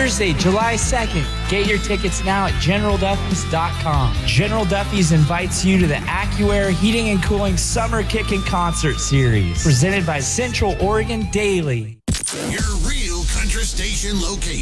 Thursday, July 2nd. Get your tickets now at GeneralDuffy's.com. General Duffy's invites you to the AccuAir Heating and Cooling Summer Kickin' Concert Series, presented by Central Oregon Daily. Your real country station location.